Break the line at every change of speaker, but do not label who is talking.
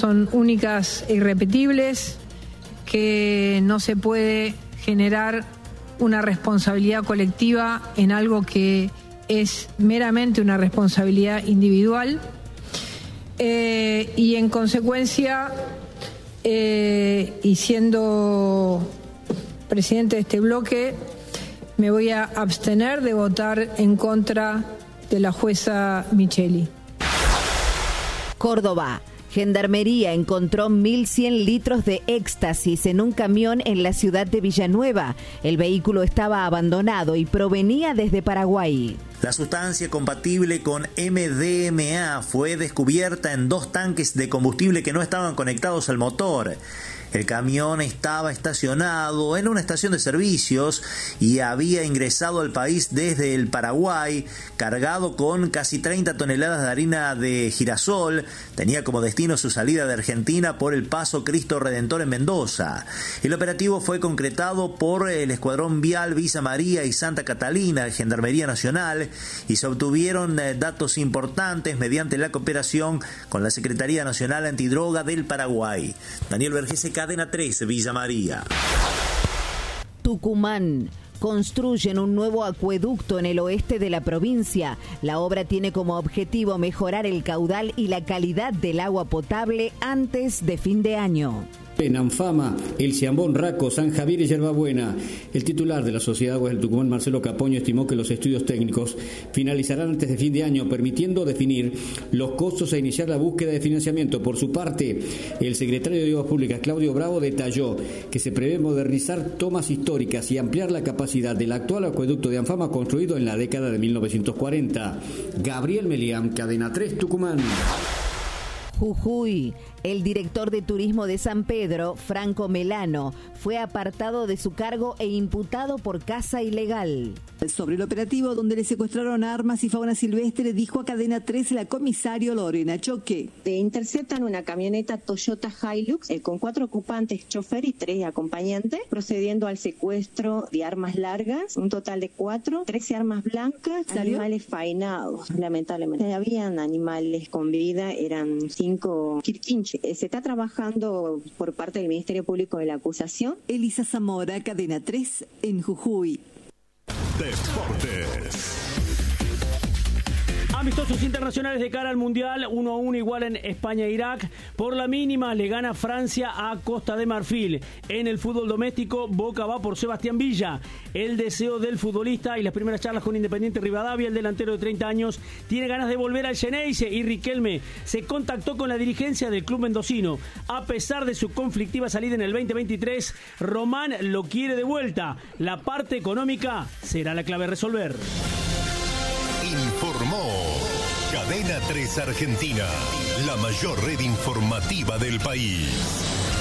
son únicas e irrepetibles, que no se puede generar una responsabilidad colectiva en algo que es meramente una responsabilidad individual, y en consecuencia, y siendo presidente de este bloque, me voy a abstener de votar en contra de la jueza Micheli.
Córdoba. Gendarmería encontró 1.100 litros de éxtasis en un camión en la ciudad de Villanueva. El vehículo estaba abandonado y provenía desde Paraguay.
La sustancia compatible con MDMA fue descubierta en 2 tanques de combustible que no estaban conectados al motor. El camión estaba estacionado en una estación de servicios y había ingresado al país desde el Paraguay, cargado con casi 30 toneladas de harina de girasol. Tenía como destino su salida de Argentina por el Paso Cristo Redentor en Mendoza. El operativo fue concretado por el Escuadrón Vial Villa María y Santa Catalina de Gendarmería Nacional y se obtuvieron datos importantes mediante la cooperación con la Secretaría Nacional Antidroga del Paraguay. Daniel Vergese, Cadena 13, Villa María.
Tucumán. Construyen un nuevo acueducto en el oeste de la provincia. La obra tiene como objetivo mejorar el caudal y la calidad del agua potable antes de fin de año.
En Anfama, El Ciambón, Raco, San Javier y Yerbabuena. El titular de la Sociedad de Aguas del Tucumán, Marcelo Capoño, estimó que los estudios técnicos finalizarán antes de fin de año, permitiendo definir los costos e iniciar la búsqueda de financiamiento. Por su parte, el secretario de Obras Públicas, Claudio Bravo, detalló que se prevé modernizar tomas históricas y ampliar la capacidad del actual acueducto de Anfama construido en la década de 1940. Gabriel Melián, Cadena 3, Tucumán.
Jujuy. El director de turismo de San Pedro, Franco Melano, fue apartado de su cargo e imputado por caza ilegal.
Sobre el operativo donde le secuestraron armas y fauna silvestre, dijo a Cadena 13 la comisario Lorena Choque.
Interceptan una camioneta Toyota Hilux con 4 ocupantes, chofer y 3 acompañantes, procediendo al secuestro de armas largas, un total de 4, 13 armas blancas, animales faenados, lamentablemente. Habían animales con vida, eran 5 quirquinches. Se está trabajando por parte del Ministerio Público de la acusación.
Elisa Zamora, Cadena 3, en Jujuy.
Deportes.
Amistosos internacionales de cara al Mundial, 1-1 igual en España e Irak. Por la mínima le gana Francia a Costa de Marfil. En el fútbol doméstico, Boca va por Sebastián Villa. El deseo del futbolista y las primeras charlas con Independiente Rivadavia, el delantero de 30 años, tiene ganas de volver al Xeneize y Riquelme se contactó con la dirigencia del club mendocino. A pesar de su conflictiva salida en el 2023, Román lo quiere de vuelta. La parte económica será la clave a resolver.
Informó Cadena 3 Argentina, la mayor red informativa del país.